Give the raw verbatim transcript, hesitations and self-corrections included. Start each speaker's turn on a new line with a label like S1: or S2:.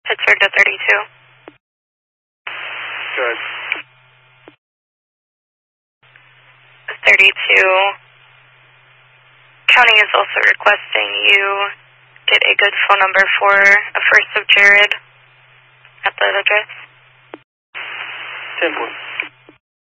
S1: Pittsburgh to thirty-two.
S2: Good.
S1: thirty-two. County is also requesting you get a good phone number for a first of Jared at that address.
S2: ten four.